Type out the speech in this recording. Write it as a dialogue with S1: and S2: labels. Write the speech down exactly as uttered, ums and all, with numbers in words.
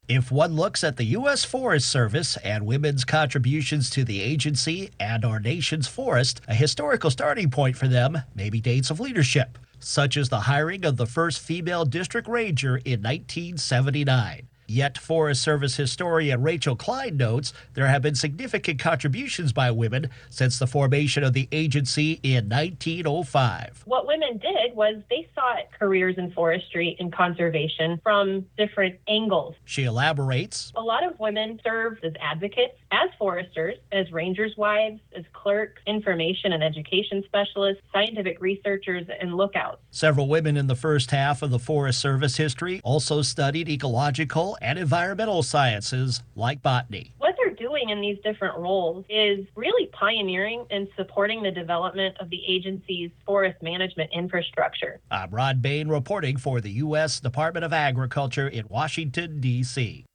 S1: If one looks at the U S. Forest Service and women's contributions to the agency and our nation's forest, a historical starting point for them may be dates of leadership, such as the hiring of the first female district ranger in nineteen seventy-nine. Yet Forest Service historian Rachel Klein notes there have been significant contributions by women since the formation of the agency in nineteen oh five.
S2: What women did was they sought careers in forestry and conservation from different angles.
S1: She elaborates.
S2: A lot of women served as advocates, as foresters, as rangers' wives, as clerks, information and education specialists, scientific researchers, and lookouts.
S1: Several women in the first half of the Forest Service history also studied ecological and environmental sciences like botany.
S2: What they're doing in these different roles is really pioneering and supporting the development of the agency's forest management infrastructure.
S1: I'm Rod Bain reporting for the U S. Department of Agriculture in Washington, D C